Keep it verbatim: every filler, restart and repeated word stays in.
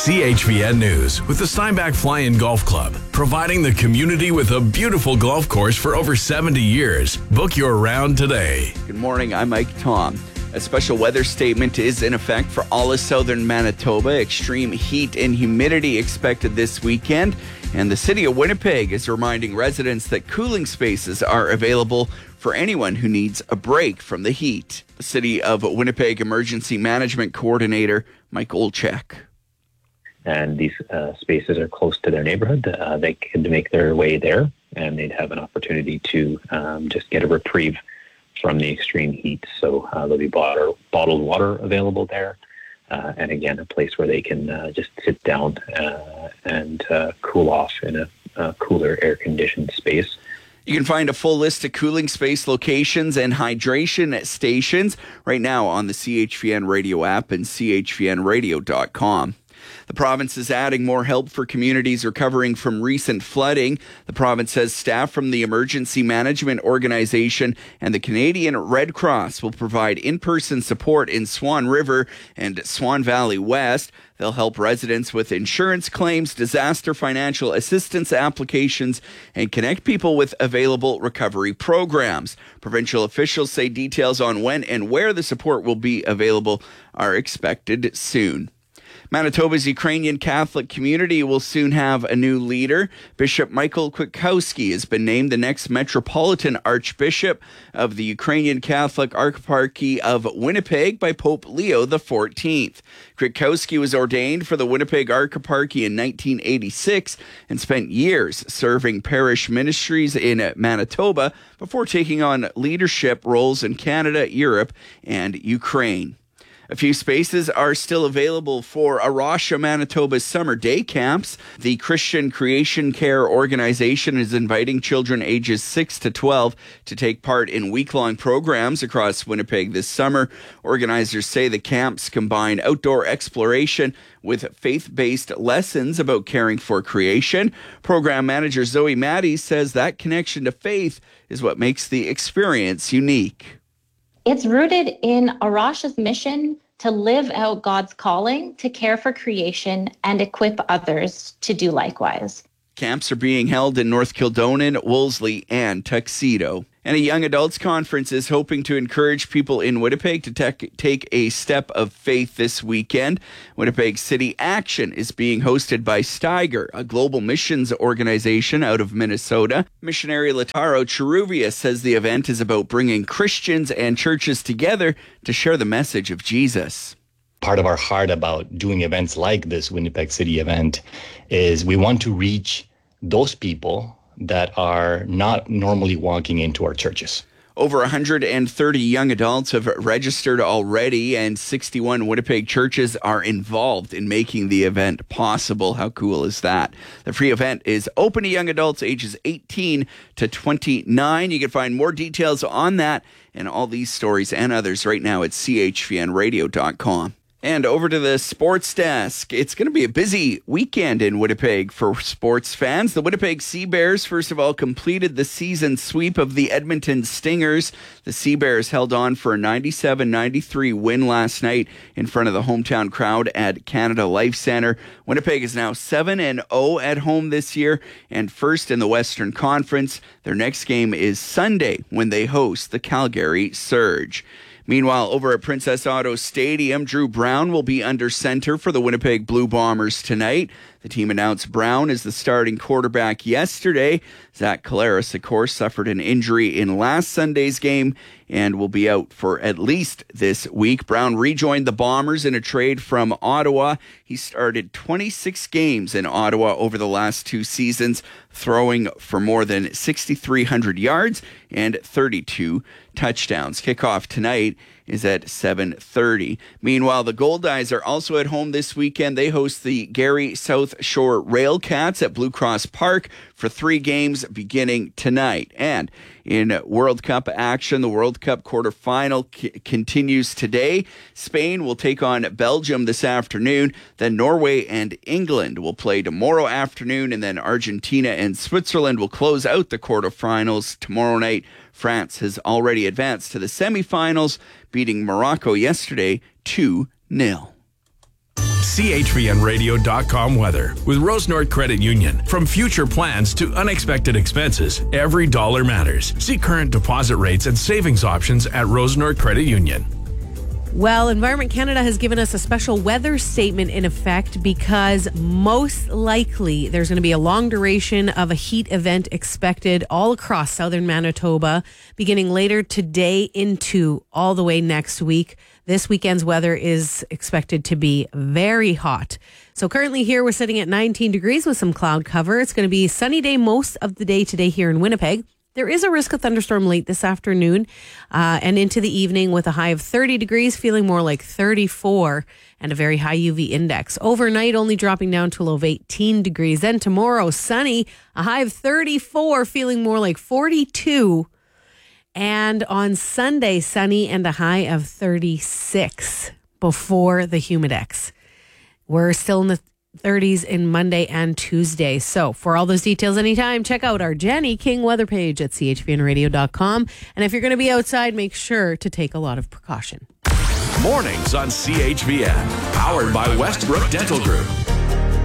C H V N News with the Steinbach Fly-In Golf Club, providing the community with a beautiful golf course for over seventy years. Book your round today. Good morning, I'm Mike Tom. A special weather statement is in effect for all of southern Manitoba. Extreme heat and humidity expected this weekend. And the city of Winnipeg is reminding residents that cooling spaces are available for anyone who needs a break from the heat. The City of Winnipeg Emergency Management Coordinator, Mike Olchek. And these uh, spaces are close to their neighborhood. Uh, they could make their way there, and they'd have an opportunity to um, just get a reprieve from the extreme heat. So uh, there'll be bottled, bottled water available there. Uh, and again, a place where they can uh, just sit down uh, and uh, cool off in a, a cooler, air-conditioned space. You can find a full list of cooling space locations and hydration stations right now on the C H V N Radio app and C H V N radio dot com. The province is adding more help for communities recovering from recent flooding. The province says staff from the Emergency Management Organization and the Canadian Red Cross will provide in-person support in Swan River and Swan Valley West. They'll help residents with insurance claims, disaster financial assistance applications, and connect people with available recovery programs. Provincial officials say details on when and where the support will be available are expected soon. Manitoba's Ukrainian Catholic community will soon have a new leader. Bishop Michael Kwiatkowski has been named the next Metropolitan Archbishop of the Ukrainian Catholic Archparchy of Winnipeg by Pope Leo the fourteenth. Kwiatkowski was ordained for the Winnipeg Archparchy in nineteen eighty-six and spent years serving parish ministries in Manitoba before taking on leadership roles in Canada, Europe, and Ukraine. A few spaces are still available for Arosha, Manitoba's summer day camps. The Christian Creation Care Organization is inviting children ages six to twelve to take part in week-long programs across Winnipeg this summer. Organizers say the camps combine outdoor exploration with faith-based lessons about caring for creation. Program manager Zoe Maddie says that connection to faith is what makes the experience unique. It's rooted in Arosha's mission to live out God's calling, to care for creation, and equip others to do likewise. Camps are being held in North Kildonan, Wolseley, and Tuxedo. And a young adults conference is hoping to encourage people in Winnipeg to te- take a step of faith this weekend. Winnipeg City Action is being hosted by Steiger, a global missions organization out of Minnesota. Missionary Lataro Cheruvia says the event is about bringing Christians and churches together to share the message of Jesus. Part of our heart about doing events like this Winnipeg City event is we want to reach those people that are not normally walking into our churches. Over one hundred thirty young adults have registered already, and sixty-one Winnipeg churches are involved in making the event possible. How cool is that? The free event is open to young adults ages eighteen to twenty-nine. You can find more details on that and all these stories and others right now at C H V N radio dot com. And over to the sports desk. It's going to be a busy weekend in Winnipeg for sports fans. The Winnipeg Sea Bears, first of all, completed the season sweep of the Edmonton Stingers. The Sea Bears held on for a ninety-seven ninety-three win last night in front of the hometown crowd at Canada Life Centre. Winnipeg is now seven and oh at home this year and first in the Western Conference. Their next game is Sunday when they host the Calgary Surge. Meanwhile, over at Princess Auto Stadium, Drew Brown will be under center for the Winnipeg Blue Bombers tonight. The team announced Brown as the starting quarterback yesterday. Zach Collaros, of course, suffered an injury in last Sunday's game and will be out for at least this week. Brown rejoined the Bombers in a trade from Ottawa. He started twenty-six games in Ottawa over the last two seasons, throwing for more than six thousand three hundred yards and thirty-two touchdowns. Kickoff tonight is at seven thirty. Meanwhile, the Goldeyes are also at home this weekend. They host the Gary South Shore Railcats at Blue Cross Park for three games beginning tonight. And in World Cup action, the World Cup quarterfinal c- continues today. Spain will take on Belgium this afternoon. Then Norway and England will play tomorrow afternoon. And then Argentina and Switzerland will close out the quarterfinals tomorrow night. France has already advanced to the semifinals, beating Morocco yesterday two nil. C H V N radio dot com weather. With Rose North Credit Union. From future plans to unexpected expenses, every dollar matters. See current deposit rates and savings options at Rose North Credit Union. Well, Environment Canada has given us a special weather statement in effect because most likely there's going to be a long duration of a heat event expected all across southern Manitoba, beginning later today into all the way next week. This weekend's weather is expected to be very hot. So currently here we're sitting at nineteen degrees with some cloud cover. It's going to be a sunny day most of the day today here in Winnipeg. There is a risk of thunderstorm late this afternoon uh, and into the evening with a high of thirty degrees, feeling more like thirty-four and a very high U V index. Overnight, only dropping down to a low of eighteen degrees. Then tomorrow, sunny, a high of thirty-four, feeling more like forty-two. And on Sunday, sunny and a high of thirty-six before the Humidex. We're still in the thirties in Monday and Tuesday. So for all those details anytime, check out our Jenny King weather page at C H V N radio dot com. And if you're going to be outside, make sure to take a lot of precaution. Mornings on C H V N. Powered by Westbrook Dental Group.